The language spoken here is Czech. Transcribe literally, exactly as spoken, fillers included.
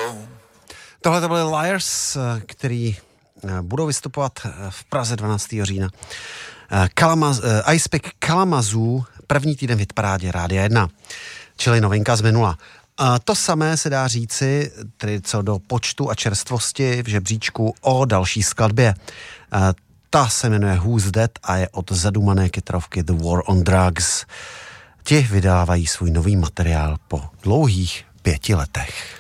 Tohle to byly Liars, který budou vystupovat v Praze dvanáctého října. Kalamaz, Icepick Kalamazoo, první týden v hitparádě Rádia jedna, čili novinka z minula. A to samé se dá říci, tedy co do počtu a čerstvosti v žebříčku o další skladbě. Ta se jmenuje Who's Dead a je od zadumané kytarovky The War on Drugs. Ti vydávají svůj nový materiál po dlouhých pěti letech.